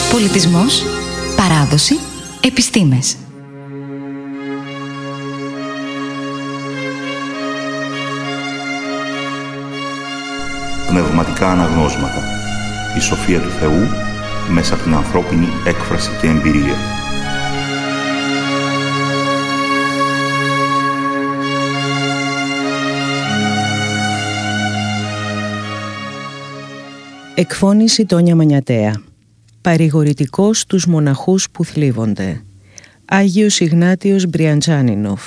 Πολιτισμός, παράδοση, επιστήμες. Πνευματικά αναγνώσματα. Η σοφία του Θεού μέσα από την ανθρώπινη έκφραση και εμπειρία. Εκφώνηση Τόνια Μανιατέα. Παρηγορητικός τους μοναχούς που θλίβονται. Άγιος Ιγνάτιος Μπριαντζάνινοφ.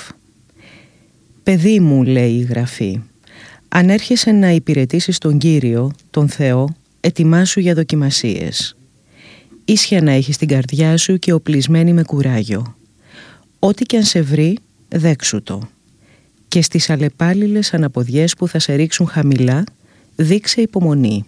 «Παιδί μου», λέει η Γραφή, αν έρχεσαι να υπηρετήσεις τον Κύριο, τον Θεό, ετοιμάσου για δοκιμασίες. Ίσια να έχεις την καρδιά σου και οπλισμένη με κουράγιο. Ό,τι κι αν σε βρει, δέξου το. Και στις αλλεπάλληλες αναποδιές που θα σε ρίξουν χαμηλά, δείξε υπομονή.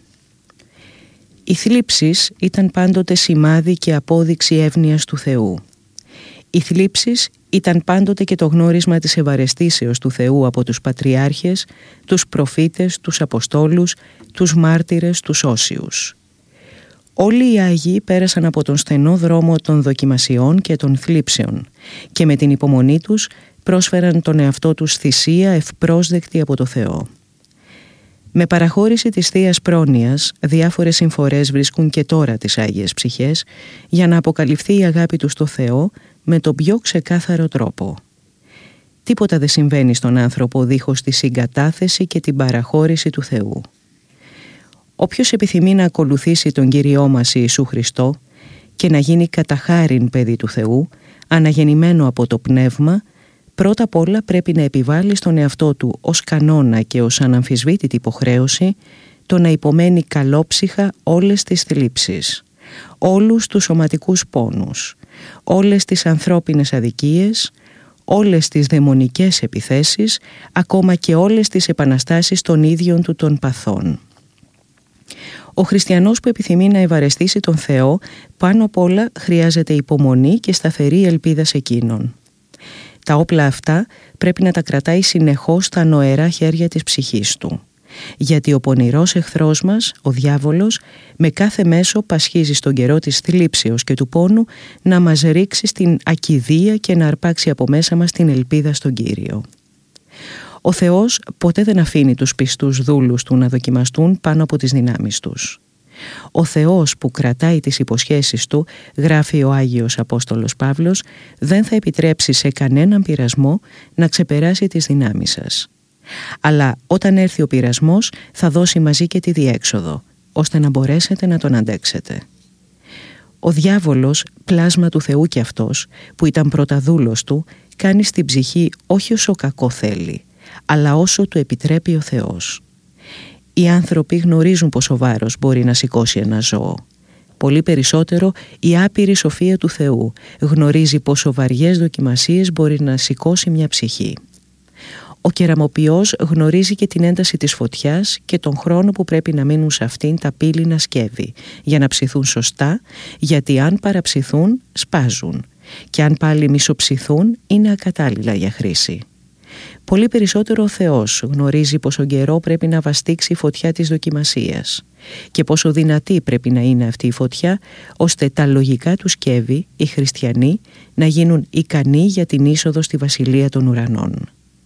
Οι θλίψεις ήταν πάντοτε σημάδι και απόδειξη εύνοιας του Θεού. Οι θλίψεις ήταν πάντοτε και το γνώρισμα της ευαρεστήσεως του Θεού από τους πατριάρχες, τους προφήτες, τους αποστόλους, τους μάρτυρες, τους όσιους. Όλοι οι Άγιοι πέρασαν από τον στενό δρόμο των δοκιμασιών και των θλίψεων και με την υπομονή τους πρόσφεραν τον εαυτό τους θυσία ευπρόσδεκτη από το Θεό. Με παραχώρηση της Θείας Πρόνοιας, διάφορες συμφορές βρίσκουν και τώρα τις Άγιες Ψυχές για να αποκαλυφθεί η αγάπη τους στο Θεό με τον πιο ξεκάθαρο τρόπο. Τίποτα δεν συμβαίνει στον άνθρωπο δίχως τη συγκατάθεση και την παραχώρηση του Θεού. Όποιος επιθυμεί να ακολουθήσει τον Κύριό μας Ιησού Χριστό και να γίνει κατά χάριν παιδί του Θεού, αναγεννημένο από το Πνεύμα, πρώτα απ' όλα πρέπει να επιβάλλει στον εαυτό του ως κανόνα και ως αναμφισβήτητη υποχρέωση το να υπομένει καλόψυχα όλες τις θλίψεις, όλους τους σωματικούς πόνους, όλες τις ανθρώπινες αδικίες, όλες τις δαιμονικές επιθέσεις, ακόμα και όλες τις επαναστάσεις των ίδιων του των παθών. Ο χριστιανός που επιθυμεί να ευαρεστήσει τον Θεό, πάνω απ' όλα χρειάζεται υπομονή και σταθερή ελπίδα σε Εκείνον. Τα όπλα αυτά πρέπει να τα κρατάει συνεχώς στα νοερά χέρια της ψυχής του. Γιατί ο πονηρός εχθρός μας, ο διάβολος, με κάθε μέσο πασχίζει στον καιρό της θλίψεως και του πόνου να μας ρίξει στην ακηδία και να αρπάξει από μέσα μας την ελπίδα στον Κύριο. Ο Θεός ποτέ δεν αφήνει τους πιστούς δούλους του να δοκιμαστούν πάνω από τις δυνάμεις τους. Ο Θεός που κρατάει τις υποσχέσεις του, γράφει ο Άγιος Απόστολος Παύλος, δεν θα επιτρέψει σε κανέναν πειρασμό να ξεπεράσει τις δυνάμεις σας. Αλλά όταν έρθει ο πειρασμός θα δώσει μαζί και τη διέξοδο, ώστε να μπορέσετε να τον αντέξετε. Ο διάβολος, πλάσμα του Θεού κι αυτός, που ήταν πρώτα δούλος του, κάνει στην ψυχή όχι όσο κακό θέλει, αλλά όσο του επιτρέπει ο Θεός. Οι άνθρωποι γνωρίζουν πόσο βάρος μπορεί να σηκώσει ένα ζώο. Πολύ περισσότερο η άπειρη σοφία του Θεού γνωρίζει πόσο βαριές δοκιμασίες μπορεί να σηκώσει μια ψυχή. Ο κεραμοποιός γνωρίζει και την ένταση της φωτιάς και τον χρόνο που πρέπει να μείνουν σε αυτήν τα πύληνα σκεύη για να ψηθούν σωστά, γιατί αν παραψηθούν σπάζουν και αν πάλι μισοψηθούν είναι ακατάλληλα για χρήση. Πολύ περισσότερο ο Θεός γνωρίζει πόσο καιρό πρέπει να βαστίξει η φωτιά της δοκιμασίας και πόσο δυνατή πρέπει να είναι αυτή η φωτιά, ώστε τα λογικά του σκεύη, οι χριστιανοί, να γίνουν ικανοί για την είσοδο στη Βασιλεία των Ουρανών.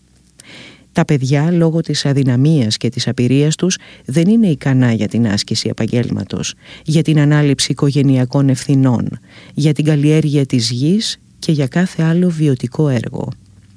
Τα παιδιά, λόγω της αδυναμίας και της απειρίας τους, δεν είναι ικανά για την άσκηση επαγγέλματος, για την ανάληψη οικογενειακών ευθυνών, για την καλλιέργεια της γης και για κάθε άλλο βιωτικό έργο.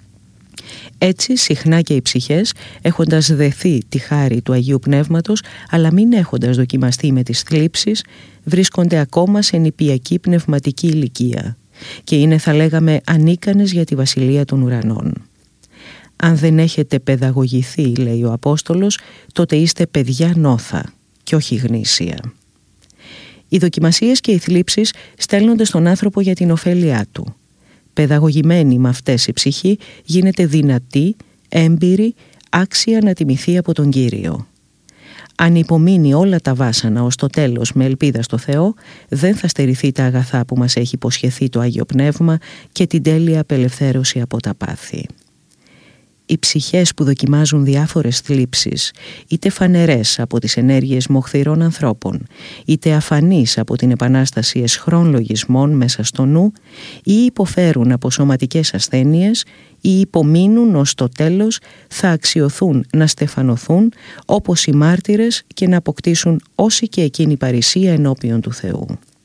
Έτσι συχνά και οι ψυχές, έχοντας δεθεί τη χάρη του Αγίου Πνεύματος, αλλά μην έχοντας δοκιμαστεί με τις θλίψεις, βρίσκονται ακόμα σε νηπιακή πνευματική ηλικία και είναι, θα λέγαμε, ανίκανες για τη Βασιλεία των Ουρανών. Αν δεν έχετε παιδαγωγηθεί, λέει ο Απόστολος, τότε είστε παιδιά νόθα και όχι γνήσια. Οι δοκιμασίες και οι θλίψεις στέλνονται στον άνθρωπο για την ωφέλειά του. Παιδαγωγημένη με αυτές η ψυχή γίνεται δυνατή, έμπειρη, άξια να τιμηθεί από τον Κύριο. Αν υπομείνει όλα τα βάσανα ως το τέλος με ελπίδα στο Θεό, δεν θα στερηθεί τα αγαθά που μας έχει υποσχεθεί το Άγιο Πνεύμα και την τέλεια απελευθέρωση από τα πάθη. οι ψυχές που δοκιμάζουν διάφορες θλίψεις, είτε φανερές από τις ενέργειες μοχθηρών ανθρώπων, είτε αφανείς από την επανάσταση εσχρών λογισμών μέσα στο νου, ή υποφέρουν από σωματικές ασθένειες, ή υπομείνουν ως το τέλος θα αξιωθούν να στεφανωθούν όπως οι μάρτυρες και να αποκτήσουν όση και εκείνη παρησία ενώπιον του Θεού.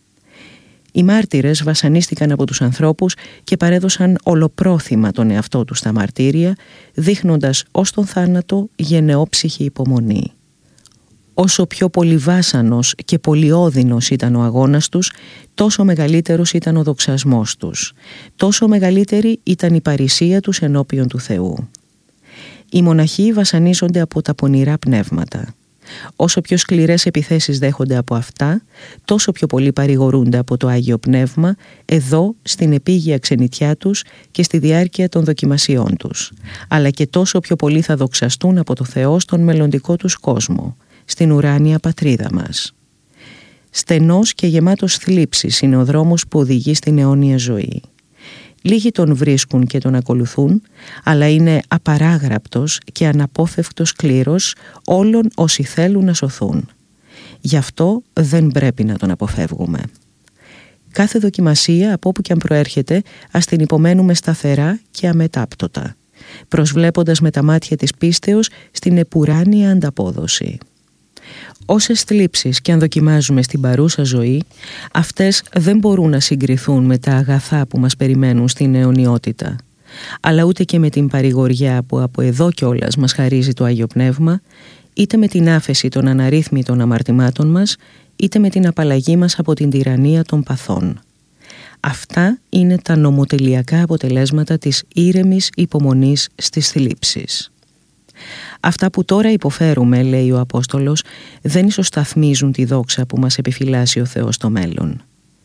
Οι μάρτυρες βασανίστηκαν από τους ανθρώπους και παρέδωσαν ολοπρόθυμα τον εαυτό τους στα μαρτύρια, δείχνοντας ως τον θάνατο γενναιόψυχη υπομονή. Όσο πιο πολυβάσανος και πολυώδυνος ήταν ο αγώνας τους, τόσο μεγαλύτερος ήταν ο δοξασμός τους, τόσο μεγαλύτερη ήταν η παρησία τους ενώπιον του Θεού. Οι μοναχοί βασανίζονται από τα πονηρά πνεύματα. Όσο πιο σκληρές επιθέσεις δέχονται από αυτά, τόσο πιο πολύ παρηγορούνται από το Άγιο Πνεύμα εδώ στην επίγεια ξενιτιά τους και στη διάρκεια των δοκιμασιών τους, αλλά και τόσο πιο πολύ θα δοξαστούν από το Θεό στον μελλοντικό τους κόσμο, στην ουράνια πατρίδα μας. Στενός και γεμάτος θλίψης είναι ο δρόμος που οδηγεί στην αιώνια ζωή. Λίγοι τον βρίσκουν και τον ακολουθούν, αλλά είναι απαράγραπτος και αναπόφευκτος κλήρος όλων όσοι θέλουν να σωθούν. Γι' αυτό δεν πρέπει να τον αποφεύγουμε. Κάθε δοκιμασία, από όπου και αν προέρχεται, ας την υπομένουμε σταθερά και αμετάπτωτα, προσβλέποντας με τα μάτια της πίστεως στην επουράνια ανταπόδοση. Όσες θλίψεις και αν δοκιμάζουμε στην παρούσα ζωή, αυτές δεν μπορούν να συγκριθούν με τα αγαθά που μας περιμένουν στην αιωνιότητα, αλλά ούτε και με την παρηγοριά που από εδώ κιόλας μας χαρίζει το Άγιο Πνεύμα, είτε με την άφεση των αναρρύθμιτων αμαρτημάτων μας, είτε με την απαλλαγή μας από την τυραννία των παθών. Αυτά είναι τα νομοτελειακά αποτελέσματα της ήρεμης υπομονής στις θλίψεις. Αυτά που τώρα υποφέρουμε, λέει ο Απόστολος, δεν ισοσταθμίζουν τη δόξα που μας επιφυλάσσει ο Θεός στο μέλλον.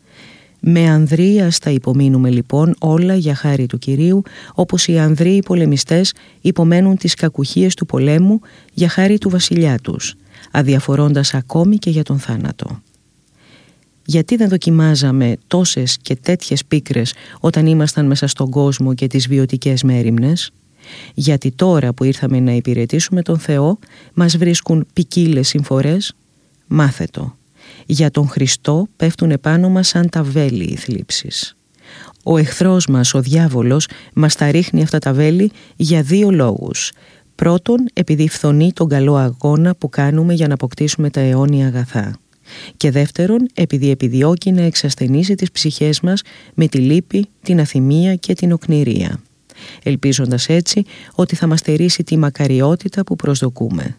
Με ανδρείας θα υπομείνουμε λοιπόν όλα για χάρη του Κυρίου, όπως οι ανδρείοι πολεμιστές υπομένουν τις κακουχίες του πολέμου για χάρη του βασιλιά τους, αδιαφορώντας ακόμη και για τον θάνατο. Γιατί δεν δοκιμάζαμε τόσες και τέτοιες πίκρες όταν ήμασταν μέσα στον κόσμο και τις βιωτικές μέριμνες? Γιατί τώρα που ήρθαμε να υπηρετήσουμε τον Θεό μας βρίσκουν ποικίλες συμφορές? Μάθε το. Για τον Χριστό πέφτουν επάνω μας σαν τα βέλη οι θλίψεις. Ο εχθρός μας, ο διάβολος, μας τα ρίχνει αυτά τα βέλη για δύο λόγους. Πρώτον, επειδή φθονεί τον καλό αγώνα που κάνουμε για να αποκτήσουμε τα αιώνια αγαθά. Και δεύτερον, επειδή επιδιώκει να εξασθενήσει τις ψυχές μας με τη λύπη, την αθυμία και την οκνηρία, ελπίζοντας έτσι ότι θα μας στερήσει τη μακαριότητα που προσδοκούμε.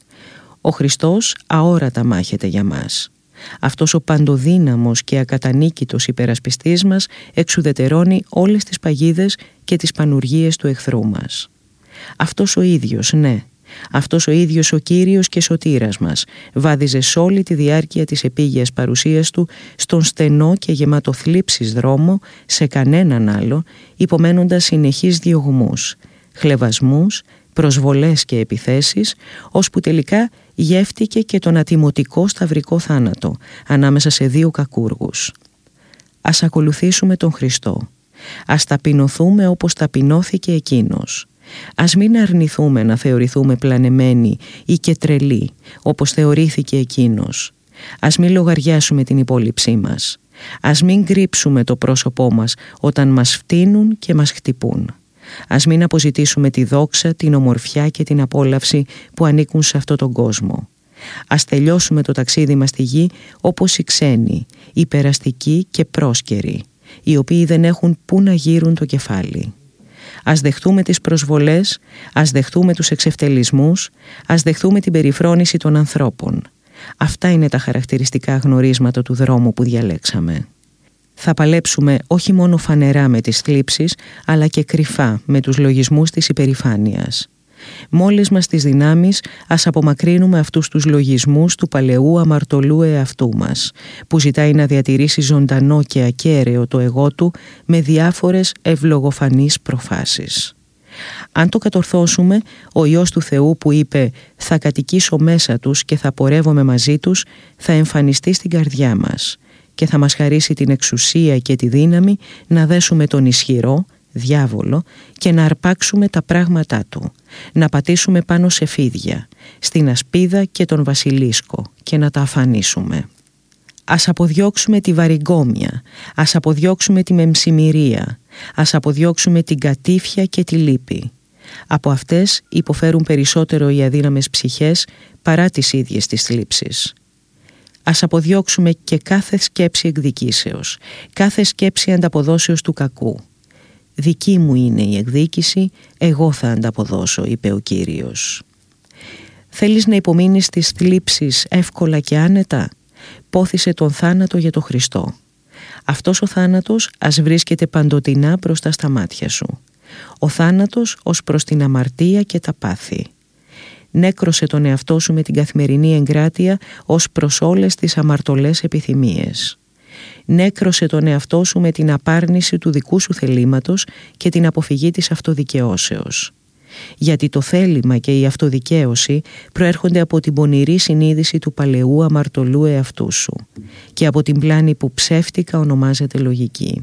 Ο Χριστός αόρατα μάχεται για μας. Αυτός ο παντοδύναμος και ακατανίκητος υπερασπιστής μας εξουδετερώνει όλες τις παγίδες και τις πανουργίες του εχθρού μας. Αυτός ο ίδιος, ναι, αυτός ο ίδιος ο Κύριος και Σωτήρας μας βάδιζε σ' όλη τη διάρκεια της επίγειας παρουσίας του στον στενό και γεμάτο θλίψης δρόμο, σε κανέναν άλλο, υπομένοντας συνεχείς διωγμούς, χλευασμούς, προσβολές και επιθέσεις, ώσπου τελικά γεύτηκε και τον ατιμωτικό σταυρικό θάνατο ανάμεσα σε δύο κακούργους. Ας ακολουθήσουμε τον Χριστό. Ας ταπεινωθούμε όπως ταπεινώθηκε Εκείνος. Ας μην αρνηθούμε να θεωρηθούμε πλανεμένοι ή και τρελοί, όπως θεωρήθηκε Εκείνος. Ας μην λογαριάσουμε την υπόλοιψή μας. Ας μην κρύψουμε το πρόσωπό μας όταν μας φτύνουν και μας χτυπούν. Ας μην αποζητήσουμε τη δόξα, την ομορφιά και την απόλαυση που ανήκουν σε αυτόν τον κόσμο. Ας τελειώσουμε το ταξίδι μας στη γη όπως οι ξένοι, οι περαστικοί και πρόσκαιροι, οι οποίοι δεν έχουν πού να γύρουν το κεφάλι. Ας δεχτούμε τις προσβολές, ας δεχτούμε τους εξευτελισμούς, ας δεχτούμε την περιφρόνηση των ανθρώπων. Αυτά είναι τα χαρακτηριστικά γνωρίσματα του δρόμου που διαλέξαμε. Θα παλέψουμε όχι μόνο φανερά με τις θλίψεις, αλλά και κρυφά με τους λογισμούς της υπερηφάνειας. Μόλις μας τις δυνάμεις, ας απομακρύνουμε αυτούς τους λογισμούς του παλαιού αμαρτωλού εαυτού μας, που ζητάει να διατηρήσει ζωντανό και ακέραιο το εγώ του με διάφορες ευλογοφανείς προφάσεις. Αν το κατορθώσουμε, ο Υιός του Θεού που είπε «Θα κατοικήσω μέσα τους και θα πορεύομαι μαζί τους», θα εμφανιστεί στην καρδιά μας και θα μας χαρίσει την εξουσία και τη δύναμη να δέσουμε τον ισχυρό διάβολο, και να αρπάξουμε τα πράγματά του, να πατήσουμε πάνω σε φίδια, στην ασπίδα και τον βασιλίσκο και να τα αφανίσουμε. Ας αποδιώξουμε τη βαριγκόμια, ας αποδιώξουμε τη μεμψημυρία, ας αποδιώξουμε την κατήφια και τη λύπη. Από αυτές υποφέρουν περισσότερο οι αδύναμες ψυχές παρά τις ίδιες τις θλίψεις. Ας αποδιώξουμε και κάθε σκέψη εκδικήσεως, κάθε σκέψη ανταποδόσεως του κακού. «Δική μου είναι η εκδίκηση, εγώ θα ανταποδώσω», είπε ο Κύριος. Θέλεις να υπομείνεις τις θλίψεις εύκολα και άνετα? Πόθησε τον θάνατο για τον Χριστό. Αυτός ο θάνατος ας βρίσκεται παντοτινά μπροστά στα μάτια σου. Ο θάνατος ως προς την αμαρτία και τα πάθη. Νέκρωσε τον εαυτό σου με την καθημερινή εγκράτεια ως προς όλες τις αμαρτωλές επιθυμίες. Νέκρωσε τον εαυτό σου με την απάρνηση του δικού σου θελήματος και την αποφυγή της αυτοδικαιώσεως. Γιατί το θέλημα και η αυτοδικαίωση προέρχονται από την πονηρή συνείδηση του παλαιού αμαρτωλού εαυτού σου και από την πλάνη που ψεύτικα ονομάζεται λογική.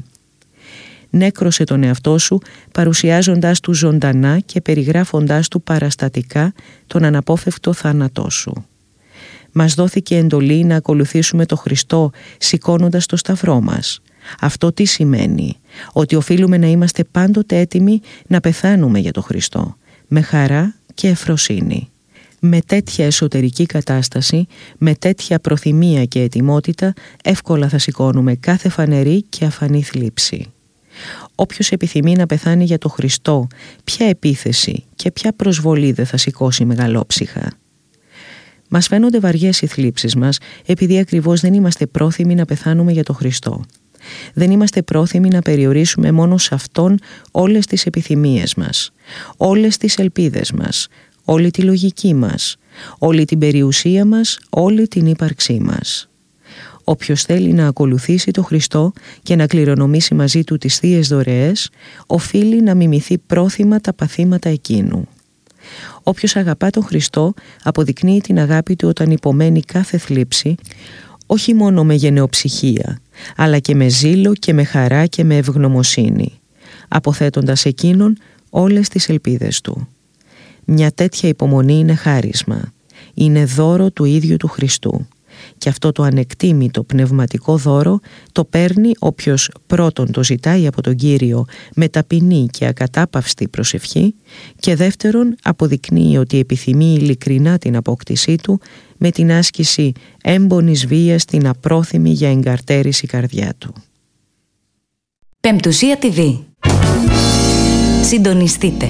Νέκρωσε τον εαυτό σου παρουσιάζοντάς του ζωντανά και περιγράφοντάς του παραστατικά τον αναπόφευκτο θάνατό σου. Μας δόθηκε εντολή να ακολουθήσουμε το Χριστό σηκώνοντας το σταυρό μας. Αυτό τι σημαίνει? Ότι οφείλουμε να είμαστε πάντοτε έτοιμοι να πεθάνουμε για το Χριστό, με χαρά και ευφροσύνη. Με τέτοια εσωτερική κατάσταση, με τέτοια προθυμία και ετοιμότητα, εύκολα θα σηκώνουμε κάθε φανερή και αφανή θλίψη. Όποιος επιθυμεί να πεθάνει για το Χριστό, ποια επίθεση και ποια προσβολή δεν θα σηκώσει μεγαλόψυχα? Μας φαίνονται βαριές οι θλίψεις μας επειδή ακριβώς δεν είμαστε πρόθυμοι να πεθάνουμε για το Χριστό. Δεν είμαστε πρόθυμοι να περιορίσουμε μόνο σε Αυτόν όλες τις επιθυμίες μας, όλες τις ελπίδες μας, όλη τη λογική μας, όλη την περιουσία μας, όλη την ύπαρξή μας. Όποιος θέλει να ακολουθήσει το Χριστό και να κληρονομήσει μαζί του τις θείες δωρεές, οφείλει να μιμηθεί πρόθυμα τα παθήματα εκείνου. Όποιος αγαπά τον Χριστό αποδεικνύει την αγάπη του όταν υπομένει κάθε θλίψη, όχι μόνο με γενεοψυχία, αλλά και με ζήλο και με χαρά και με ευγνωμοσύνη, αποθέτοντας εκείνον όλες τις ελπίδες του. Μια τέτοια υπομονή είναι χάρισμα, είναι δώρο του ίδιου του Χριστού. Και αυτό το ανεκτήμητο πνευματικό δώρο το παίρνει όποιος πρώτον το ζητάει από τον Κύριο με ταπεινή και ακατάπαυστη προσευχή και δεύτερον αποδεικνύει ότι επιθυμεί ειλικρινά την απόκτησή του με την άσκηση έμπονης βίας στην απρόθυμη για εγκαρτέρηση καρδιά του. Πεμπτουσία TV. Συντονιστείτε.